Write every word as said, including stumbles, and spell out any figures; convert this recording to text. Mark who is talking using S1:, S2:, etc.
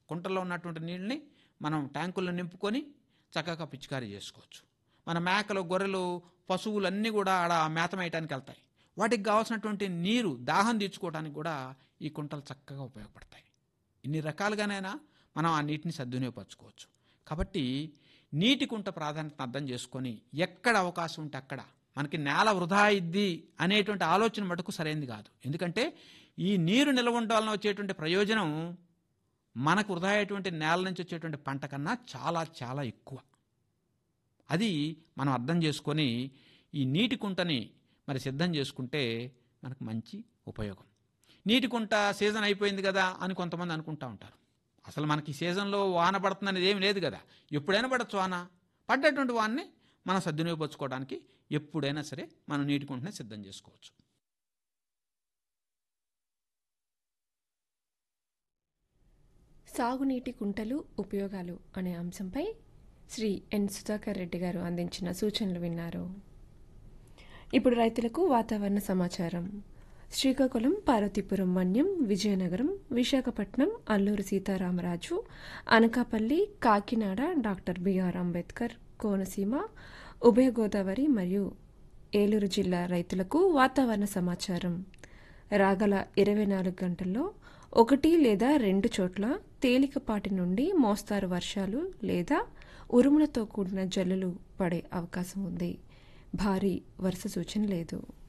S1: కుంటల్లో ఉన్నటువంటి నీళ్ళని మనం ట్యాంకుల్లో నింపుకొని చక్కగా పిచికారీ చేసుకోవచ్చు. మన మేకలు, గొర్రెలు, పశువులు అన్నీ కూడా ఆడ మేత మేయటానికి వెళ్తాయి. వాటికి కావాల్సినటువంటి నీరు దాహం తీర్చుకోవడానికి కూడా ఈ కుంటలు చక్కగా ఉపయోగపడతాయి. ఇన్ని రకాలుగానైనా మనం ఆ నీటిని సద్వినియోగపరచుకోవచ్చు. కాబట్టి నీటి కుంట ప్రాధాన్యతను అర్థం చేసుకొని ఎక్కడ అవకాశం ఉంటే అక్కడ, మనకి నేల వృధా ఇద్ది అనేటువంటి ఆలోచన మటుకు సరైనది కాదు. ఎందుకంటే ఈ నీరు నిల్వ ఉండడం వలన వచ్చేటువంటి ప్రయోజనం మనకు వృధా అయ్యేటువంటి నేల నుంచి వచ్చేటువంటి పంట కన్నా చాలా చాలా ఎక్కువ. అది మనం అర్థం చేసుకొని ఈ నీటి కుంటని మరి సిద్ధం చేసుకుంటే మనకు మంచి ఉపయోగం. నీటి కుంట సీజన్ అయిపోయింది కదా అని కొంతమంది అనుకుంటూ ఉంటారు. అసలు మనకి సీజన్లో వాన పడుతుంది అనేది ఏమి లేదు కదా. ఎప్పుడైనా పడచ్చు వాన. పడ్డటువంటి వాన్ని మనం సద్వినియోగపరచుకోవడానికి ఎప్పుడైనా సరే మనం నీటి కుంటని సిద్ధం చేసుకోవచ్చు.
S2: సాగునీటి కుంటలు ఉపయోగాలు అనే అంశంపై శ్రీ ఎన్ సుధాకర్ రెడ్డి గారు అందించిన సూచనలు విన్నారు. ఇప్పుడు రైతులకు వాతావరణ సమాచారం. శ్రీకాకుళం, పార్వతీపురం మన్యం, విజయనగరం, విశాఖపట్నం, అల్లూరు సీతారామరాజు, అనకాపల్లి, కాకినాడ, డాక్టర్ బిఆర్ అంబేద్కర్, కోనసీమ, ఉభయ గోదావరి మరియు ఏలూరు జిల్లా రైతులకు వాతావరణ సమాచారం. రాగల ఇరవై నాలుగు గంటల్లో ఒకటి లేదా రెండు చోట్ల తేలికపాటి నుండి మోస్తారు వర్షాలు లేదా ఉరుములతో కూడిన జల్లులు పడే అవకాశం ఉంది. భారీ వర్ష సూచన లేదు.